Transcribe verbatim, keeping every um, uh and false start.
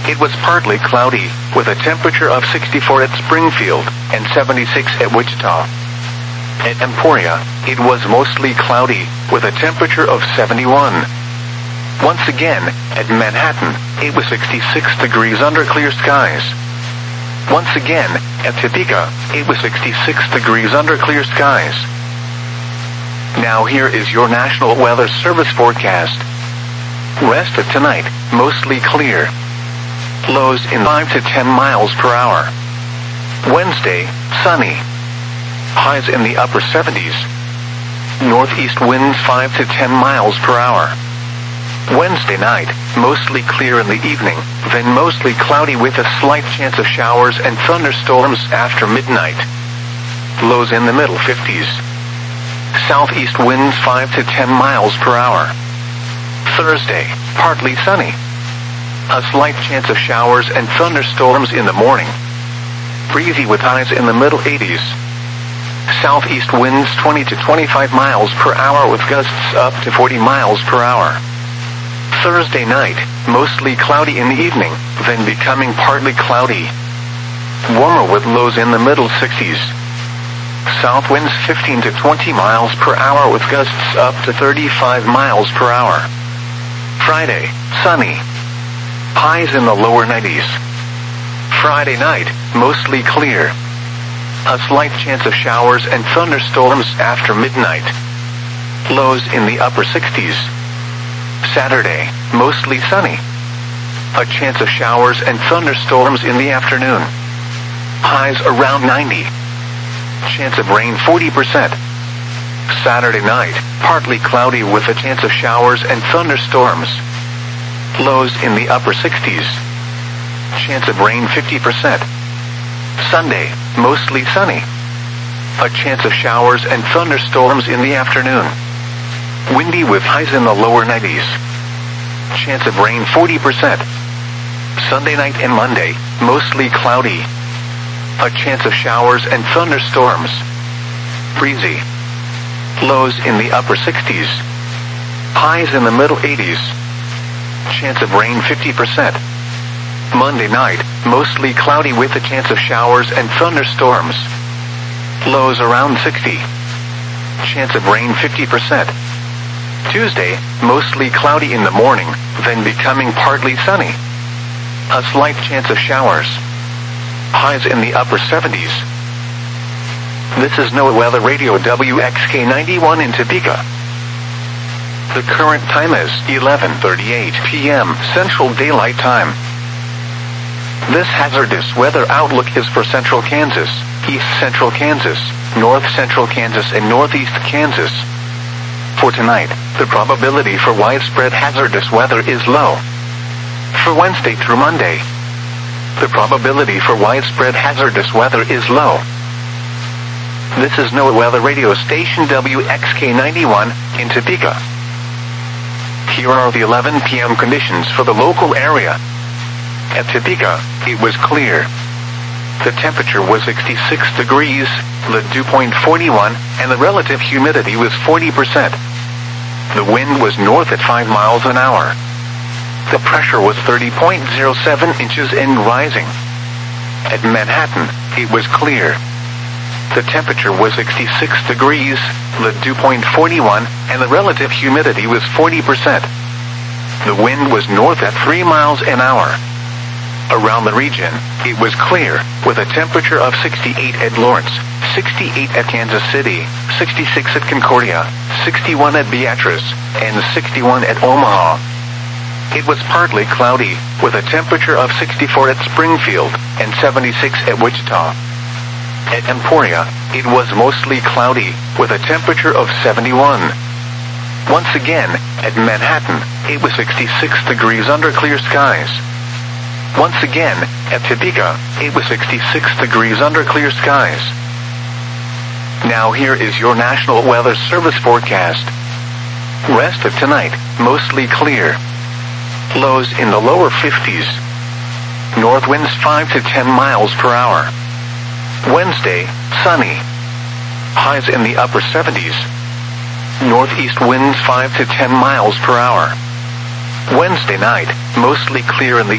it was partly cloudy, with a temperature of sixty-four at Springfield and seventy-six at Wichita. At Emporia, it was mostly cloudy, with a temperature of seventy-one. Once again, at Manhattan, it was sixty-six degrees under clear skies. Once again, at Topeka, it was sixty-six degrees under clear skies. Now here is your National Weather Service forecast. Rest of tonight, mostly clear. Lows in five to ten miles per hour. Wednesday, sunny. Highs in the upper seventies. Northeast winds five to ten miles per hour. Wednesday night, mostly clear in the evening, then mostly cloudy with a slight chance of showers and thunderstorms after midnight. Lows in the middle fifties. Southeast winds five to ten miles per hour. Thursday, partly sunny. A slight chance of showers and thunderstorms in the morning. Breezy with highs in the middle eighties. Southeast winds twenty to twenty-five miles per hour with gusts up to forty miles per hour. Thursday night, mostly cloudy in the evening, then becoming partly cloudy. Warmer with lows in the middle sixties. South winds fifteen to twenty miles per hour with gusts up to thirty-five miles per hour. Friday, sunny. Highs in the lower nineties. Friday night, mostly clear. A slight chance of showers and thunderstorms after midnight. Lows in the upper sixties. Saturday, mostly sunny. A chance of showers and thunderstorms in the afternoon. Highs around ninety. Chance of rain forty percent. Saturday night, partly cloudy with a chance of showers and thunderstorms. Lows in the upper sixties. Chance of rain fifty percent. Sunday, mostly sunny. A chance of showers and thunderstorms in the afternoon. Windy with highs in the lower nineties. Chance of rain forty percent. Sunday night and Monday, mostly cloudy. A chance of showers and thunderstorms. Breezy. Lows in the upper sixties. Highs in the middle eighties. Chance of rain fifty percent. Monday night, mostly cloudy with a chance of showers and thunderstorms. Lows around sixty. Chance of rain fifty percent. Tuesday, mostly cloudy in the morning, then becoming partly sunny. A slight chance of showers. Highs in the upper seventies. This is NOAA Weather Radio W X K ninety-one in Topeka. The current time is eleven thirty-eight p m Central Daylight Time. This hazardous weather outlook is for central Kansas, east central Kansas, north central Kansas and northeast Kansas. For tonight, the probability for widespread hazardous weather is low. For Wednesday through Monday, the probability for widespread hazardous weather is low. This is NOAA Weather Radio Station W X K ninety-one in Topeka. Here are the eleven p m conditions for the local area. At Topeka, it was clear. The temperature was sixty-six degrees, the dew point forty-one, and the relative humidity was forty percent. The wind was north at five miles an hour. The pressure was thirty point zero seven inches and rising. At Manhattan, it was clear. The temperature was sixty-six degrees, the dew point forty-one, and the relative humidity was forty percent. The wind was north at three miles an hour. Around the region, it was clear, with a temperature of sixty-eight at Lawrence, sixty-eight at Kansas City, sixty-six at Concordia, sixty-one at Beatrice, and sixty-one at Omaha. It was partly cloudy, with a temperature of sixty-four at Springfield, and seventy-six at Wichita. At Emporia, it was mostly cloudy, with a temperature of seventy-one. Once again, at Manhattan, it was sixty-six degrees under clear skies. Once again, at Topeka, it was sixty-six degrees under clear skies. Now here is your National Weather Service forecast. Rest of tonight, mostly clear. Lows in the lower fifties. North winds five to ten miles per hour. Wednesday, sunny. Highs in the upper seventies. Northeast winds five to ten miles per hour. Wednesday night, mostly clear in the